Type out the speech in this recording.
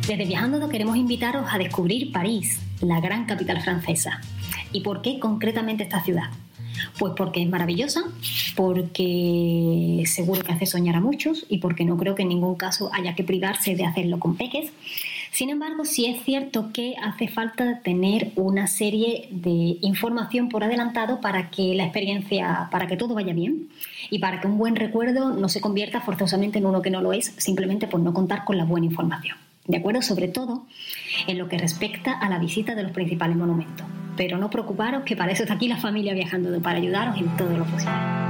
Desde Viajando queremos invitaros a descubrir París, la gran capital francesa. ¿Y por qué concretamente esta ciudad? Pues porque es maravillosa, porque seguro que hace soñar a muchos y porque no creo que en ningún caso haya que privarse de hacerlo con peques. Sin embargo, sí es cierto que hace falta tener una serie de información por adelantado para que la experiencia, para que todo vaya bien y para que un buen recuerdo no se convierta forzosamente en uno que no lo es, simplemente por no contar con la buena información. ¿De acuerdo? Sobre todo en lo que respecta a la visita de los principales monumentos. Pero no preocuparos, que para eso está aquí la familia Viajando, para ayudaros en todo lo posible.